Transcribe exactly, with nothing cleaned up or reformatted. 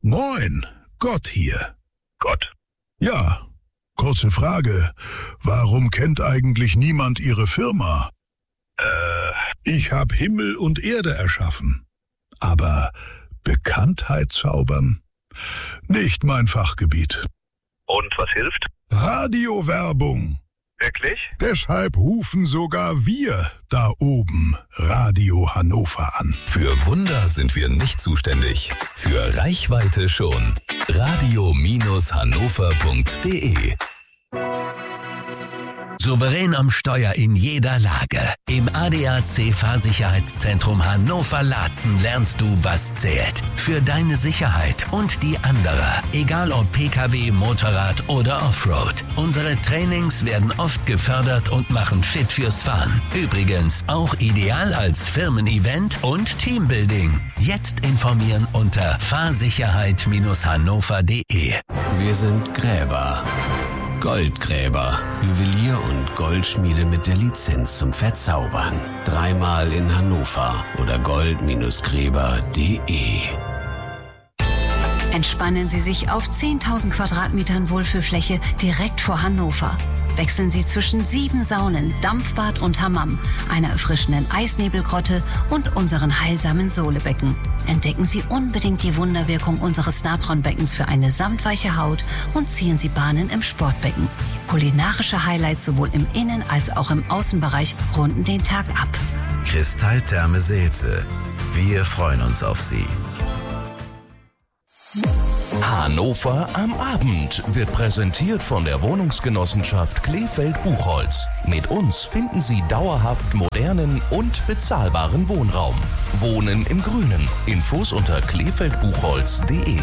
Moin, Gott hier. Gott? Ja, kurze Frage. Warum kennt eigentlich niemand Ihre Firma? Äh... Ich hab Himmel und Erde erschaffen. Aber Bekanntheit zaubern? Nicht mein Fachgebiet. Und was hilft? Radiowerbung. Wirklich? Deshalb rufen sogar wir da oben Radio Hannover an. Für Wunder sind wir nicht zuständig. Für Reichweite schon. radio Hannover punkt de. Souverän am Steuer in jeder Lage. Im A D A C-Fahrsicherheitszentrum Hannover-Laatzen lernst du, was zählt. Für deine Sicherheit und die anderer. Egal ob P K W, Motorrad oder Offroad. Unsere Trainings werden oft gefördert und machen fit fürs Fahren. Übrigens auch ideal als Firmen-Event und Teambuilding. Jetzt informieren unter fahrsicherheit Hannover punkt de. Wir sind Gräber. Goldgräber, Juwelier und Goldschmiede mit der Lizenz zum Verzaubern. Dreimal in Hannover oder gold Gräber punkt de. Entspannen Sie sich auf zehntausend Quadratmetern Wohlfühlfläche direkt vor Hannover. Wechseln Sie zwischen sieben Saunen, Dampfbad und Hammam, einer erfrischenden Eisnebelgrotte und unseren heilsamen Sohlebecken. Entdecken Sie unbedingt die Wunderwirkung unseres Natronbeckens für eine samtweiche Haut und ziehen Sie Bahnen im Sportbecken. Kulinarische Highlights sowohl im Innen- als auch im Außenbereich runden den Tag ab. Kristalltherme Seelze. Wir freuen uns auf Sie. Hannover am Abend wird präsentiert von der Wohnungsgenossenschaft Kleefeld-Buchholz. Mit uns finden Sie dauerhaft modernen und bezahlbaren Wohnraum. Wohnen im Grünen. Infos unter kleefeld buchholz punkt de.